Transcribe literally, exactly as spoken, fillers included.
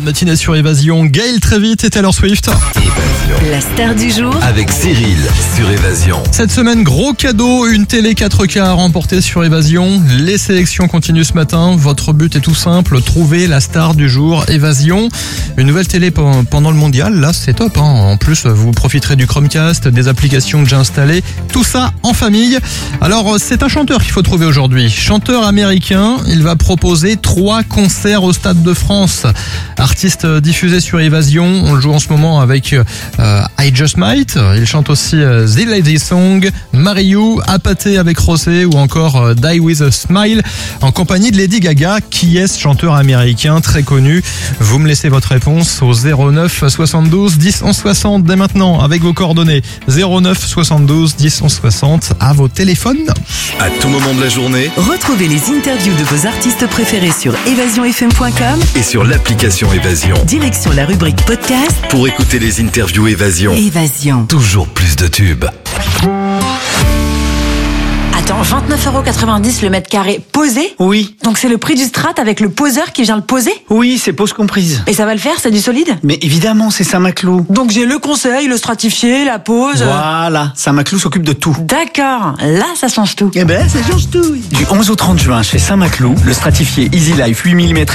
bonne matinée sur Évasion. Gaël très vite et Taylor Swift. Évasion. La star du jour. Avec Cyril sur Évasion. Cette semaine, gros cadeau, une télé quatre K à remporter sur Évasion. Les sélections continuent ce matin. Votre but est tout simple, trouver la star du jour. Évasion. Une nouvelle télé pendant le mondial, là c'est top. Hein. En plus, vous profiterez du Chromecast, des applications que j'ai installées. Tout ça en famille. Alors, c'est un chanteur qu'il faut trouver aujourd'hui. Chanteur américain, il va proposer trois concerts au Stade de France. Artiste diffusé sur Évasion, on le joue en ce moment avec euh, I Just Might. Il chante aussi euh, The Lady Song, Marry You, Apaté avec Rosé ou encore euh, Die With A Smile en compagnie de Lady Gaga. Qui est ce chanteur américain très connu? Vous me laissez votre réponse au zéro neuf soixante-douze dix onze soixante dès maintenant avec vos coordonnées. zéro neuf soixante-douze dix onze soixante à vos téléphones. À tout moment de la journée Retrouvez les interviews de vos artistes préférés sur évasion f m point com et sur l'application Évasion. direction la rubrique podcast. Pour écouter les interviews Évasion. Évasion. Toujours plus de tubes. Attends, vingt-neuf euros quatre-vingt-dix le mètre carré posé? Oui, Donc c'est le prix du strat avec le poseur qui vient le poser? oui, c'est pause comprise. Et ça va le faire, c'est du solide? Mais évidemment, c'est Saint-Maclou. Donc j'ai le conseil, le stratifié, la pose... euh, Voilà, Saint-Maclou s'occupe de tout. D'accord, là ça change tout. Eh ben, ça change tout. Du onze au trente juin, chez Saint-Maclou, le stratifié Easy Life huit millimètres